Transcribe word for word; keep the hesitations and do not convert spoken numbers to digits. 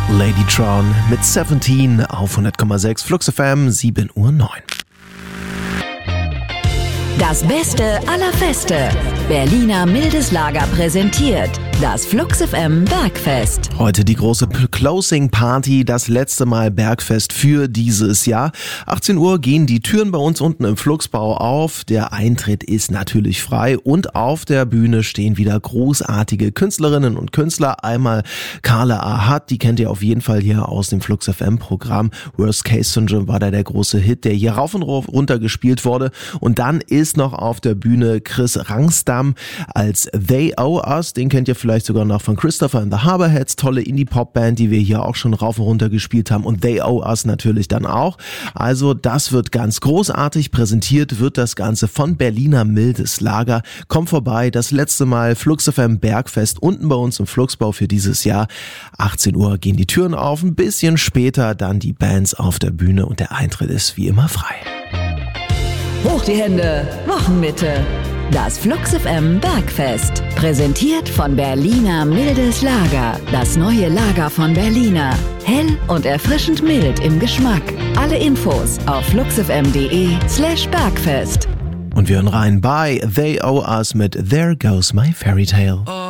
Ladytron mit siebzehn auf hundert Komma sechs Flux F M, sieben Uhr neun. Das Beste aller Feste. Berliner Mildes Lager präsentiert das Flux F M Bergfest. Heute die große Closing Party, das letzte Mal Bergfest für dieses Jahr. achtzehn Uhr gehen die Türen bei uns unten im Fluxbau auf. Der Eintritt ist natürlich frei und auf der Bühne stehen wieder großartige Künstlerinnen und Künstler. Einmal Carla Ahad, die kennt ihr auf jeden Fall hier aus dem Flux F M Programm. Worst Case Syndrome war da der große Hit, der hier rauf und runter gespielt wurde. Und dann ist noch auf der Bühne Chris Rangsdam als They Owe Us. Den kennt ihr vielleicht sogar noch von Christopher and the Harborheads. Tolle Indie-Pop-Band, die wir hier auch schon rauf und runter gespielt haben. Und They Owe Us natürlich dann auch. Also das wird ganz großartig. Präsentiert wird das Ganze von Berliner Mildes Lager. Kommt vorbei, das letzte Mal Flux F M Bergfest unten bei uns im Fluxbau für dieses Jahr. achtzehn Uhr gehen die Türen auf. Ein bisschen später dann die Bands auf der Bühne und der Eintritt ist wie immer frei. Hoch die Hände, Wochenmitte. Das Flux F M Bergfest. Präsentiert von Berliner Mildes Lager. Das neue Lager von Berliner. Hell und erfrischend mild im Geschmack. Alle Infos auf fluxfm.de slash Bergfest. Und wir hören rein bei They Owe Us mit There Goes My Fairy Tale.